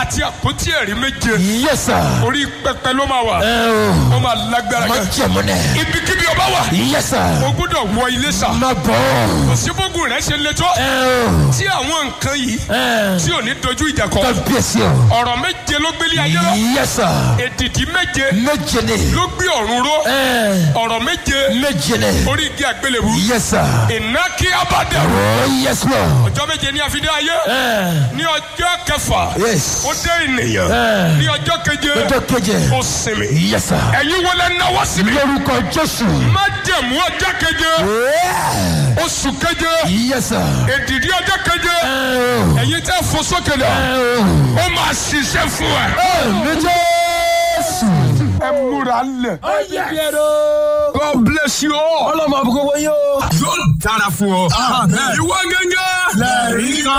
àti àpótí ẹ̀rí méje. Yes, sir. Orí pẹpẹ ló máa wà. Ó máa lágbára gan. Ibikíbi ọba wà. Yes, sir. O gbọ́dọ̀ wọ Iléṣà. Má bọ̀. Kò sí bógun rẹ̀ ṣe le tó. Tí àwọn nǹkan yìí tí ò ní dojú ìjà kọ. Kábíyèsí o. Ọ̀rọ̀ méje ló gbélé ayé lọ. Yes, sir. Èdìdì méje Méje ni. ló gbé ọ̀run ró. Ọ̀rọ̀ méje Méje ni. orí igi àgbélébù. Yes, sir. Iná kí á bá dẹ̀rù. Oh, yes, Lord. Ọjọ́ méje ní àfidé ayé. Ní ọjọ́ kẹfà Yes. ó dé ènìyàn. Ní ọjọ́ keje Ọjọ́ keje. ó sinmi. Yes, sir. Ẹ̀yin wọlé náwó sí mi. Lórúkọ Jésù. Májẹ̀mú ọjọ́ keje. Oṣù keje. Yes, sir. Èdìdì ọjọ́ keje. Ẹ̀yin tẹ́ fò sókè lọ. Ó máa ṣiṣẹ́ fún ẹ. Jésù. Ẹ múra lẹ̀. God bless you all. Ọlọ́mọ àbúkọ́ wọ́n yóò. Yóò dára fún ọ. Ìwọ gẹ́gẹ́. Lẹ́rìí kan.